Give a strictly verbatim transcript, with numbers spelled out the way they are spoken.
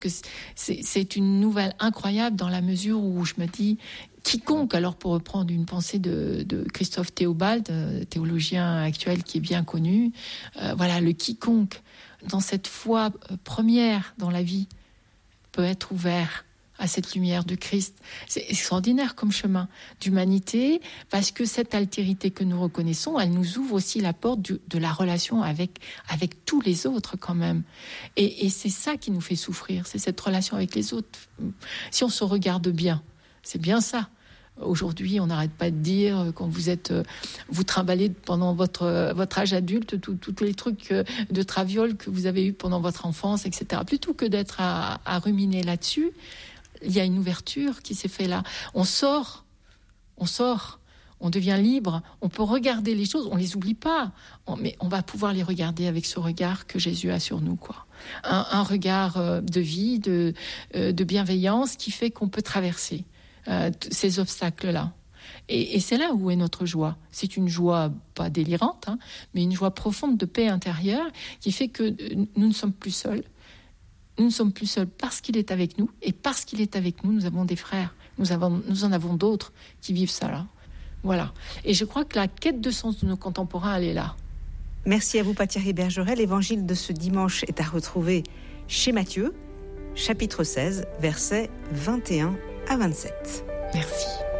que c'est, c'est une nouvelle incroyable dans la mesure où je me dis, quiconque, alors pour reprendre une pensée de, de Christophe Théobald, théologien actuel qui est bien connu, euh, voilà, le quiconque, dans cette foi première dans la vie, peut être ouvert à cette lumière de Christ. C'est extraordinaire comme chemin d'humanité, parce que cette altérité que nous reconnaissons, elle nous ouvre aussi la porte du, de la relation avec, avec tous les autres quand même. Et, et c'est ça qui nous fait souffrir, c'est cette relation avec les autres. Si on se regarde bien, c'est bien ça. Aujourd'hui, on n'arrête pas de dire, quand vous êtes, vous trimballez pendant votre, votre âge adulte, tous les trucs de traviole que vous avez eu pendant votre enfance, et cetera. Plutôt que d'être à, à ruminer là-dessus, il y a une ouverture qui s'est faite là. On sort, on sort, on devient libre, on peut regarder les choses, on les oublie pas, on, mais on va pouvoir les regarder avec ce regard que Jésus a sur nous, quoi. Un, un regard de vie, de, de bienveillance qui fait qu'on peut traverser euh, ces obstacles-là. Et, et c'est là où est notre joie. C'est une joie pas délirante, hein, mais une joie profonde de paix intérieure qui fait que nous ne sommes plus seuls. Nous ne sommes plus seuls parce qu'il est avec nous, et parce qu'il est avec nous, nous avons des frères, nous, avons, nous en avons d'autres qui vivent ça là. Voilà. Et je crois que la quête de sens de nos contemporains, elle est là. Merci à vous, Pathierry Bergeret. L'évangile de ce dimanche est à retrouver chez Matthieu, chapitre seize, versets vingt et un à vingt-sept. Merci.